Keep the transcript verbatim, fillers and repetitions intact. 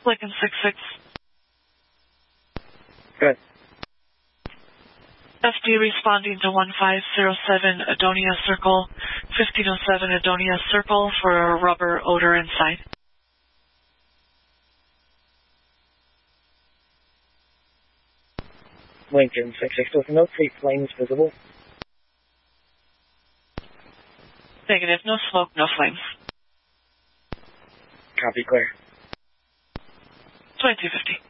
Lincoln six six. Good. F D responding to one five zero seven Adonia Circle, fifteen oh seven Adonia Circle for a rubber odor inside. Lincoln six six with no free flames visible. Negative, no smoke, no flames. Copy, clear. twenty-two fifty.